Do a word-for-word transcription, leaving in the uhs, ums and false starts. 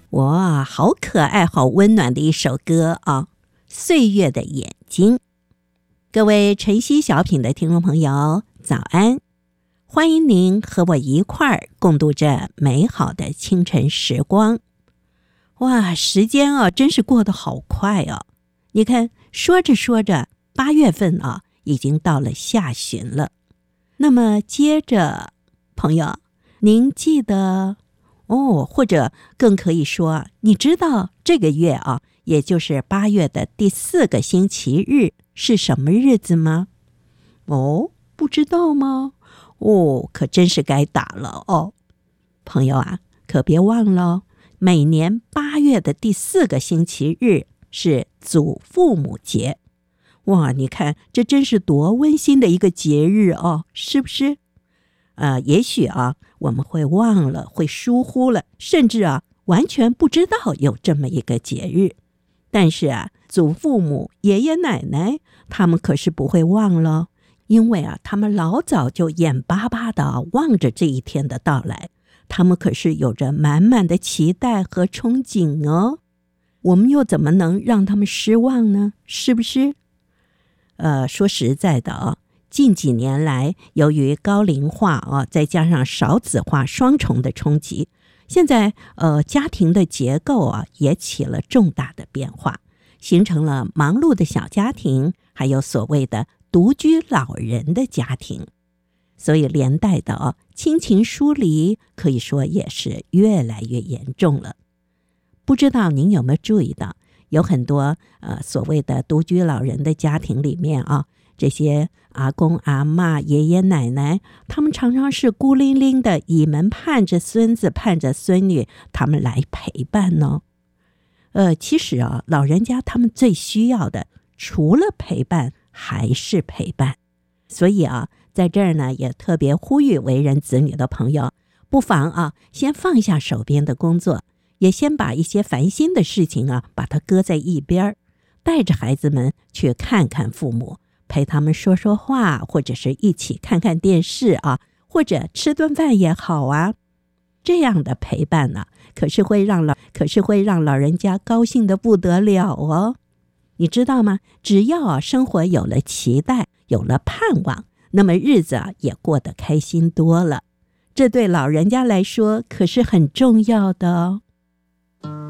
哇，好可爱好温暖的一首歌啊，岁月的眼睛。各位晨曦小品的听众朋友早安，欢迎您和我一块儿共度这美好的清晨时光。哇，时间啊真是过得好快啊，你看说着说着八月份啊已经到了下旬了。那么接着朋友，您记得哦，或者更可以说，你知道这个月啊，也就是八月的第四个星期日是什么日子吗？哦，不知道吗？哦，可真是该打了哦。朋友啊，可别忘了，每年八月的第四个星期日是祖父母节。哇，你看这真是多温馨的一个节日哦，是不是？呃，也许啊，我们会忘了，会疏忽了，甚至啊，完全不知道有这么一个节日。但是啊，祖父母、爷爷奶奶，他们可是不会忘了，因为啊，他们老早就眼巴巴地望着这一天的到来，他们可是有着满满的期待和憧憬哦。我们又怎么能让他们失望呢？是不是？呃，说实在的啊，近几年来，由于高龄化啊，再加上少子化双重的冲击，现在呃家庭的结构啊也起了重大的变化，形成了忙碌的小家庭，还有所谓的独居老人的家庭，所以连带的啊亲情疏离可以说也是越来越严重了。不知道您有没有注意到？有很多呃所谓的独居老人的家庭里面啊，这些阿公阿嬷、爷爷奶奶，他们常常是孤零零的倚门盼着孙子盼着孙女他们来陪伴呢。呃，其实啊，老人家他们最需要的除了陪伴还是陪伴。所以啊，在这儿呢也特别呼吁为人子女的朋友，不妨啊先放下手边的工作，也先把一些烦心的事情啊，把它搁在一边，带着孩子们去看看父母，陪他们说说话，或者是一起看看电视啊，或者吃顿饭也好啊。这样的陪伴呢、啊，可是会让老，可是会让老人家高兴得不得了哦。你知道吗？只要啊生活有了期待，有了盼望，那么日子啊也过得开心多了。这对老人家来说可是很重要的哦。